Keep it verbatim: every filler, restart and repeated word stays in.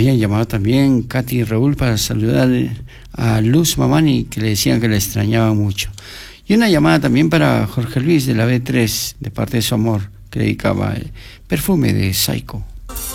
habían llamado también Katy y Raúl para saludar a Luz Mamani, que le decían que la extrañaba mucho. Y una llamada también para Jorge Luis de la B tres, de parte de su amor, que le dedicaba el Perfume de Psycho.